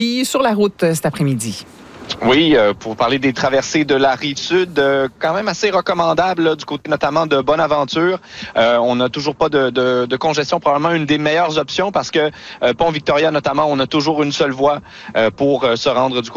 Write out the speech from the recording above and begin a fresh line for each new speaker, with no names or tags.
sur la route cet après-midi.
Oui, pour parler des traversées de la Rive-Sud, quand même assez recommandable là, du côté notamment de Bonaventure. On n'a toujours pas de congestion, probablement une des meilleures options parce que Pont-Victoria notamment, on a toujours une seule voie pour se rendre du côté